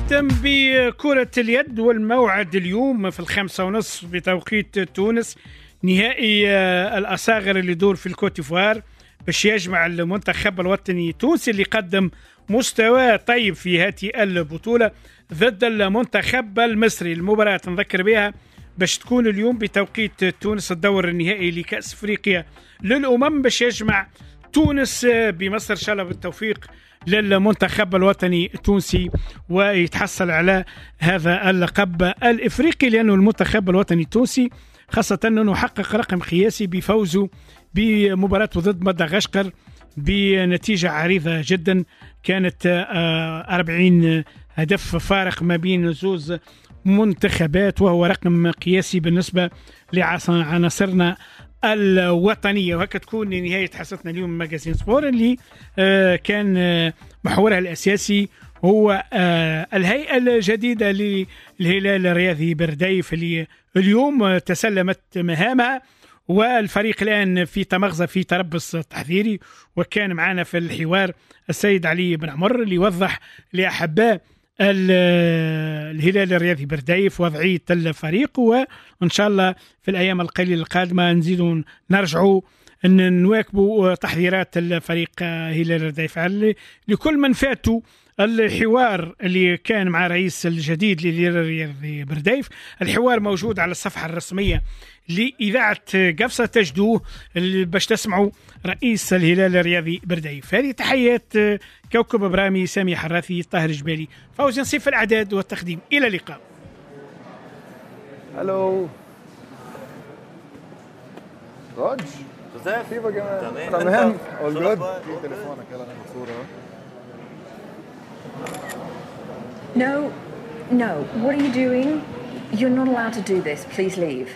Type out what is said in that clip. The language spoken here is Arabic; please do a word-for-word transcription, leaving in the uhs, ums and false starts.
نختم بكرة اليد والموعد اليوم في الخامسة ونصف بتوقيت تونس، نهائي الأصاغر اللي يدور في الكوتيفوار باش يجمع المنتخب الوطني التونسي اللي قدم مستوى طيب في هذه البطولة ضد المنتخب المصري. المباراة نذكر بها باش تكون اليوم بتوقيت تونس، الدور النهائي لكأس أفريقيا للأمم باش يجمع تونس بمصر. إن شاء الله بالتوفيق للمنتخب الوطني التونسي ويتحصل على هذا اللقب الإفريقي، لأنه المنتخب الوطني التونسي خاصة أنه حقق رقم قياسي بفوزه بمباراة ضد مدغشقر بنتيجة عريضة جدا، كانت أربعين هدف فارق ما بين زوز منتخبات، وهو رقم قياسي بالنسبة لعناصرنا الوطنية. وهكذا تكون نهاية حصتنا اليوم من ماجازين سبور اللي كان محورها الأساسي هو الهيئة الجديدة للهلال الرياضي برديف اللي اليوم تسلمت مهامها، والفريق الآن في تمغزة في تربص تحذيري. وكان معنا في الحوار السيد علي بن عمر اللي وضح لأحباء الهلال الرياضي برديف وضعية الفريق، وإن شاء الله في الأيام القليلة القادمة نزيدوا نرجعوا أن نواكبوا تحذيرات الفريق هلال برديف. لكل من فاتوا الحوار اللي كان مع رئيس الجديد للهلال الرياضي برديف، الحوار موجود على الصفحة الرسمية لإذاعة قفصة، تجدوه باش تسمعوا رئيس الهلال الرياضي برديف. هذه تحيات كوكب برامي، سامي حراثي، طاهر جبالي، فوزي نصيف الأعداد والتقديم. إلى اللقاء. هلو راج جوزيف كيفك يا تمام تمام اول شو جود. الأخبار؟ في تليفونك يلا ناخذ صورة. No, no. What are you doing? You're not allowed to do this. Please leave.